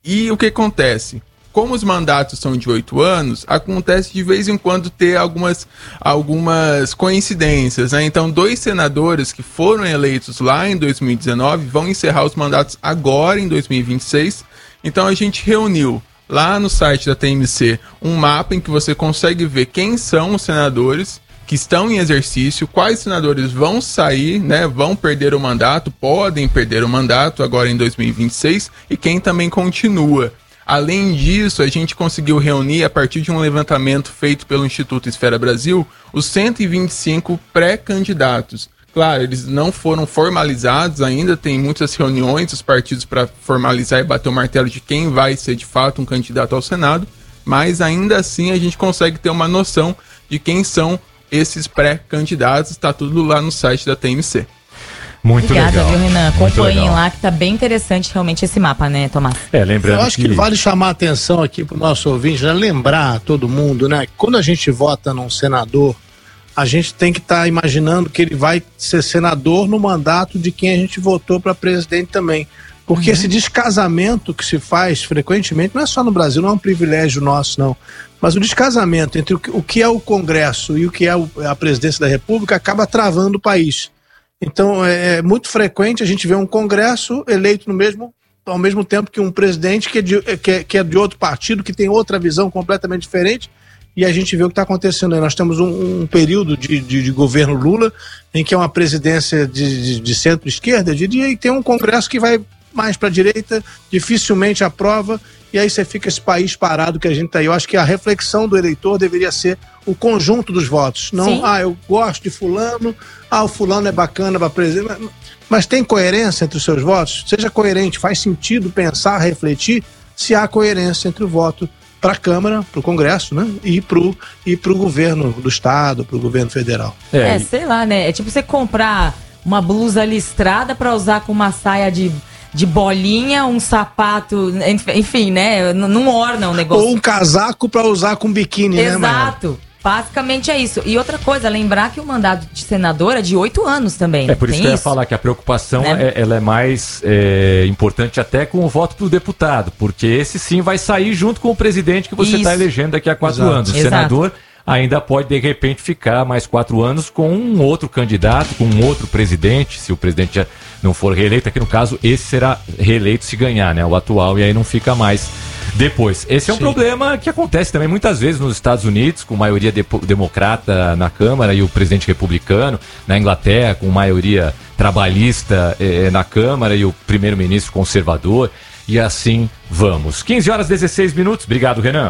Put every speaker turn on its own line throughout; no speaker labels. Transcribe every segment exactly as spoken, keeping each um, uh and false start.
E o que acontece? Como os mandatos são de oito anos, acontece de vez em quando ter algumas, algumas coincidências, né? Então, dois senadores que foram eleitos lá em dois mil e dezenove vão encerrar os mandatos agora em dois mil e vinte e seis. Então, a gente reuniu lá no site da T M C um mapa em que você consegue ver quem são os senadores que estão em exercício, quais senadores vão sair, né, vão perder o mandato, podem perder o mandato agora em dois mil e vinte e seis, e quem também continua. Além disso, a gente conseguiu reunir, a partir de um levantamento feito pelo Instituto Esfera Brasil, os cento e vinte e cinco pré-candidatos. Claro, eles não foram formalizados ainda, tem muitas reuniões dos partidos para formalizar e bater o martelo de quem vai ser de fato um candidato ao Senado, mas ainda assim a gente consegue ter uma noção de quem são esses pré-candidatos. Está tudo lá no site da T M C.
Muito
Obrigada,
legal.
viu, Renan? Acompanhem
legal.
lá, que tá bem interessante realmente esse mapa, né, Tomás?
É, lembrando
Eu acho que... que vale chamar a atenção aqui pro nosso ouvinte, né? Lembrar a todo mundo, né? Quando a gente vota num senador, a gente tem que estar tá imaginando que ele vai ser senador no mandato de quem a gente votou para presidente também. Porque uhum. esse descasamento que se faz frequentemente, não é só no Brasil, não é um privilégio nosso, não. Mas o descasamento entre o que é o Congresso e o que é a presidência da República acaba travando o país. Então é muito frequente a gente ver um Congresso eleito no mesmo, ao mesmo tempo que um presidente que é, de, que, é, que é de outro partido, que tem outra visão completamente diferente, e a gente vê o que está acontecendo aí. Nós temos um, um período de, de, de governo Lula, em que é uma presidência de, de, de centro-esquerda, eu diria, e tem um Congresso que vai mais para a direita, dificilmente aprova, e aí você fica esse país parado que a gente está aí. Eu acho que a reflexão do eleitor deveria ser o conjunto dos votos. Não, Sim. ah, eu gosto de fulano, ah, o fulano é bacana para presidente. Mas tem coerência entre os seus votos? Seja coerente, faz sentido pensar, refletir se há coerência entre o voto para a Câmara, para o Congresso, né? E para o e pro governo do Estado, para o governo federal.
É, é, sei lá, né? É tipo você comprar uma blusa listrada para usar com uma saia de... de bolinha, um sapato, enfim, né? Não orna o negócio.
Ou um casaco para usar com biquíni,
Exato.
né,
Exato. Basicamente é isso. E outra coisa, lembrar que o mandato de senador é de oito anos também.
É por isso
Tem
que eu ia
isso?
falar que a preocupação
Né?
é, ela é mais é, importante até com o voto pro deputado, porque esse sim vai sair junto com o presidente que você está elegendo daqui a quatro
Exato.
anos. O
Exato.
senador ainda pode, de repente, ficar mais quatro anos com um outro candidato, com um outro presidente, se o presidente já não for reeleito. Aqui no caso, esse será reeleito se ganhar, né? O atual, e aí não fica mais depois. Esse é um Sim. problema que acontece também muitas vezes nos Estados Unidos, com maioria de- democrata na Câmara e o presidente republicano, na Inglaterra, com maioria trabalhista eh, na Câmara e o primeiro-ministro conservador, e assim vamos. quinze horas e dezesseis minutos. Obrigado, Renan.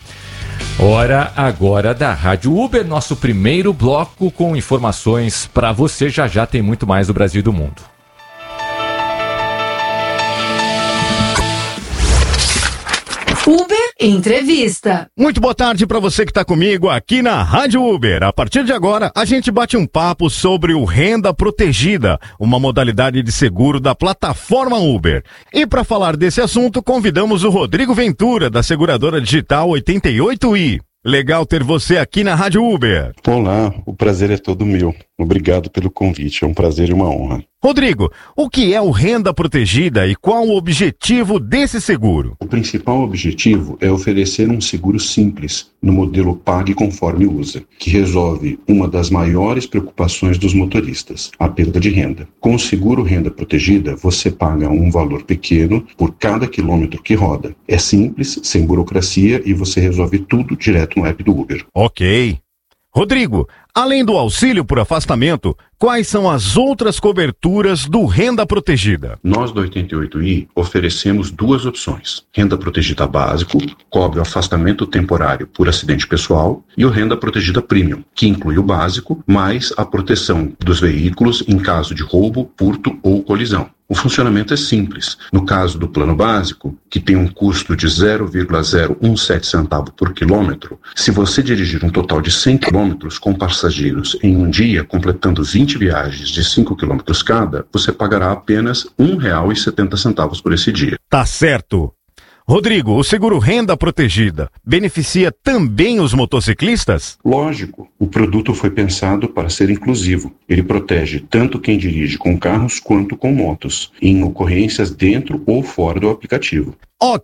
Hora agora da Rádio Uber, nosso primeiro bloco com informações para você. Já já tem muito mais do Brasil e do mundo.
Uber Entrevista.
Muito boa tarde para você que está comigo aqui na Rádio Uber. A partir de agora, a gente bate um papo sobre o Renda Protegida, uma modalidade de seguro da plataforma Uber. E para falar desse assunto, convidamos o Rodrigo Ventura, da seguradora digital oitenta e oito i. Legal ter você aqui na Rádio Uber.
Olá, o prazer é todo meu. Obrigado pelo convite, é um prazer e uma honra.
Rodrigo, o que é o Renda Protegida e qual o objetivo desse seguro?
O principal objetivo é oferecer um seguro simples, no modelo Pague Conforme Usa, que resolve uma das maiores preocupações dos motoristas, a perda de renda. Com o seguro Renda Protegida, você paga um valor pequeno por cada quilômetro que roda. É simples, sem burocracia e você resolve tudo direto no app do Uber.
Ok. Rodrigo, além do auxílio por afastamento, quais são as outras coberturas do Renda Protegida?
Nós do oitenta e oito i oferecemos duas opções. Renda Protegida Básico, cobre o afastamento temporário por acidente pessoal, e o Renda Protegida Premium, que inclui o básico, mais a proteção dos veículos em caso de roubo, furto ou colisão. O funcionamento é simples. No caso do plano básico, que tem um custo de zero vírgula zero um sete centavo por quilômetro, se você dirigir um total de cem quilômetros com passageiros em um dia, completando vinte viagens de cinco quilômetros cada, você pagará apenas um real e setenta centavos por esse dia.
Tá certo. Rodrigo, o seguro Renda Protegida beneficia também os motociclistas?
Lógico, o produto foi pensado para ser inclusivo. Ele protege tanto quem dirige com carros quanto com motos, em ocorrências dentro ou fora do aplicativo.
Ok,